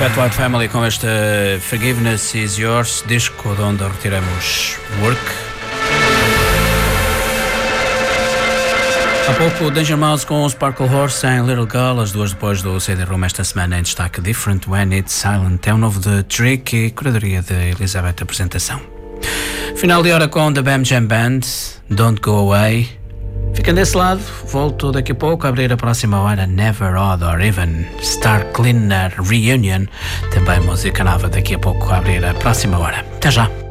Fat White Family com esta Forgiveness Is Yours, disco de onde retiramos Work. Há pouco Danger Mouse com Sparkle Horse em Little Girl, as duas depois do CD-ROM esta semana em destaque Different When It's Silent. É um novo de Trick e curadoria de Elizabeth apresentação. Final de hora com The Bam Jam Band, Don't Go Away. Ficando desse lado, volto daqui a pouco a abrir a próxima hora Never Odd or Even, Star Cleaner Reunion, também música nova daqui a pouco a abrir a próxima hora. Até já!